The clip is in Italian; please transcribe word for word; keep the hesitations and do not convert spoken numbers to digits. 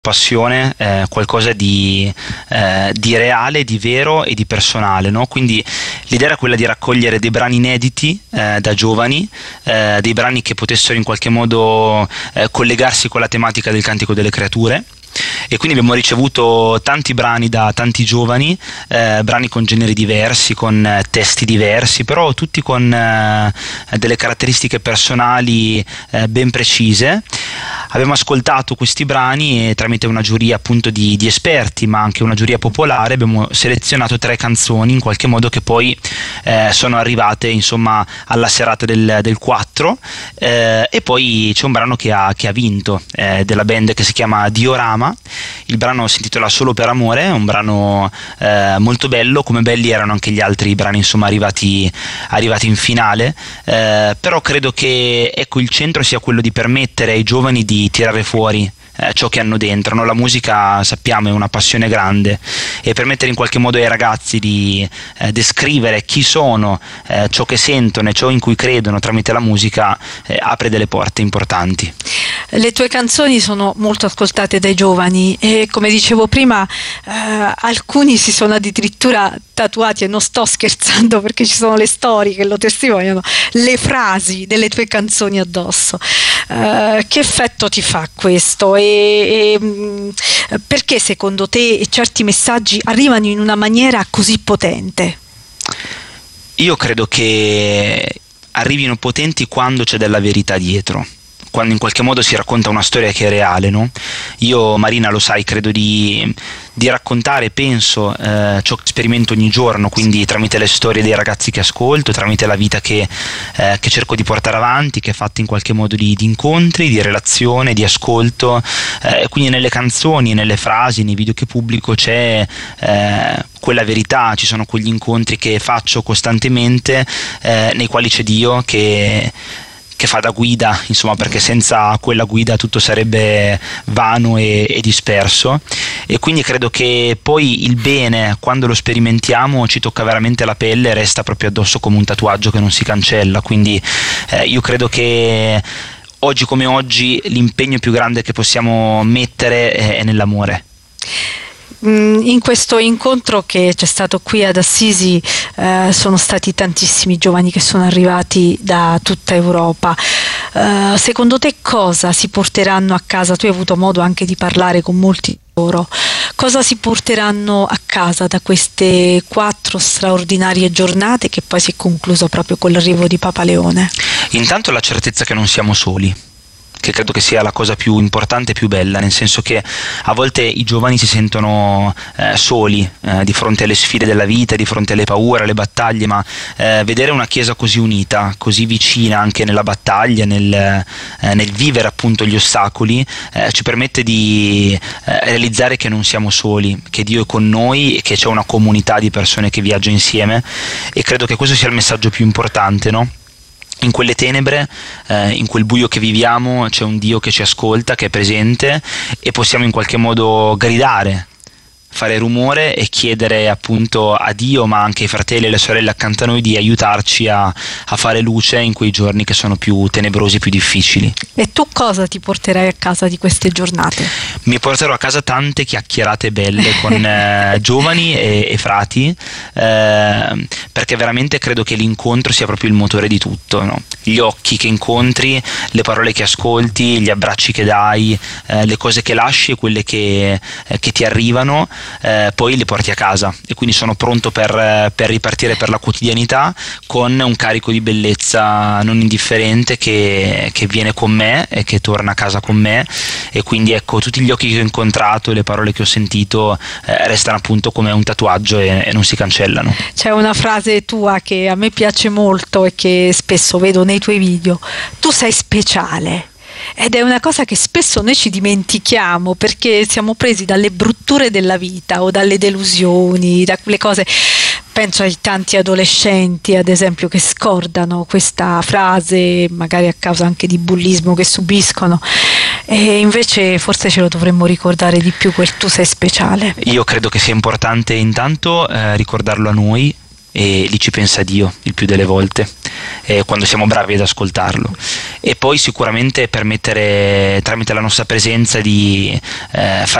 passione, eh, qualcosa di, eh, di reale, di vero e di personale, no? Quindi l'idea era quella di raccogliere dei brani inediti eh, da giovani, eh, dei brani che potessero in qualche modo eh, collegarsi con la tematica del Cantico delle Creature. E quindi abbiamo ricevuto tanti brani da tanti giovani, eh, brani con generi diversi, con eh, testi diversi, però tutti con eh, delle caratteristiche personali eh, ben precise. Abbiamo ascoltato questi brani e tramite una giuria appunto di, di esperti, ma anche una giuria popolare, abbiamo selezionato tre canzoni in qualche modo che poi eh, sono arrivate insomma alla serata del, del quattro, eh, e poi c'è un brano che ha, che ha vinto, eh, della band, che si chiama Diorama. Il brano si intitola Solo per amore, è un brano eh, molto bello, come belli erano anche gli altri brani insomma arrivati, arrivati in finale, eh, però credo che ecco il centro sia quello di permettere ai giovani di tirare fuori eh, ciò che hanno dentro, no? La musica, sappiamo, è una passione grande, e permettere in qualche modo ai ragazzi di eh, descrivere chi sono, eh, ciò che sentono e ciò in cui credono tramite la musica eh, apre delle porte importanti. Le tue canzoni sono molto ascoltate dai giovani e, come dicevo prima, eh, alcuni si sono addirittura tatuati, e non sto scherzando perché ci sono le storie che lo testimoniano, le frasi delle tue canzoni addosso. Eh, che effetto ti fa questo e, e perché secondo te certi messaggi arrivano in una maniera così potente? Io credo che arrivino potenti quando c'è della verità dietro, quando in qualche modo si racconta una storia che è reale, no? Io, Marina, lo sai, credo di, di raccontare, penso, eh, ciò che sperimento ogni giorno, quindi tramite le storie dei ragazzi che ascolto, tramite la vita che, eh, che cerco di portare avanti, che è fatta in qualche modo di, di incontri, di relazione, di ascolto, eh, quindi nelle canzoni, nelle frasi, nei video che pubblico c'è eh, quella verità, ci sono quegli incontri che faccio costantemente, eh, nei quali c'è Dio che che fa da guida, insomma, perché senza quella guida tutto sarebbe vano e, e disperso, e quindi credo che poi il bene, quando lo sperimentiamo, ci tocca veramente la pelle e resta proprio addosso come un tatuaggio che non si cancella. Quindi eh, io credo che oggi come oggi l'impegno più grande che possiamo mettere è, è nell'amore. In questo incontro che c'è stato qui ad Assisi eh, sono stati tantissimi giovani che sono arrivati da tutta Europa. Eh, secondo te cosa si porteranno a casa? Tu hai avuto modo anche di parlare con molti di loro. Cosa si porteranno a casa da queste quattro straordinarie giornate che poi si è concluso proprio con l'arrivo di Papa Leone? Intanto la certezza che non siamo soli, che credo che sia la cosa più importante e più bella, nel senso che a volte i giovani si sentono eh, soli eh, di fronte alle sfide della vita, di fronte alle paure, alle battaglie, ma eh, vedere una Chiesa così unita, così vicina anche nella battaglia, nel, eh, nel vivere appunto gli ostacoli, eh, ci permette di eh, realizzare che non siamo soli, che Dio è con noi e che c'è una comunità di persone che viaggia insieme, e credo che questo sia il messaggio più importante, no? In quelle tenebre, eh, in quel buio che viviamo, c'è un Dio che ci ascolta, che è presente, e possiamo in qualche modo gridare, fare rumore e chiedere appunto a Dio, ma anche ai fratelli e alle sorelle accanto a noi, di aiutarci a, a fare luce in quei giorni che sono più tenebrosi, più difficili. E tu cosa ti porterai a casa di queste giornate? Mi porterò a casa tante chiacchierate belle con eh, giovani e, e frati, eh, perché veramente credo che l'incontro sia proprio il motore di tutto, no? Gli occhi che incontri, le parole che ascolti, gli abbracci che dai, eh, le cose che lasci e quelle che, eh, che ti arrivano, eh, poi le porti a casa, e quindi sono pronto per, per ripartire per la quotidianità con un carico di bellezza non indifferente che, che viene con me e che torna a casa con me. E quindi ecco, tutti gli occhi che ho incontrato e le parole che ho sentito eh, restano appunto come un tatuaggio e, e non si cancellano. C'è una frase tua che a me piace molto e che spesso vedo nei tuoi video: tu sei speciale. Ed è una cosa che spesso noi ci dimentichiamo, perché siamo presi dalle brutture della vita o dalle delusioni, da quelle cose. Penso ai tanti adolescenti, ad esempio, che scordano questa frase, magari a causa anche di bullismo che subiscono, e invece forse ce lo dovremmo ricordare di più, quel tu sei speciale. Io credo che sia importante intanto eh, ricordarlo a noi, e lì ci pensa Dio il più delle volte, eh, quando siamo bravi ad ascoltarlo. E poi sicuramente permettere tramite la nostra presenza di eh, fare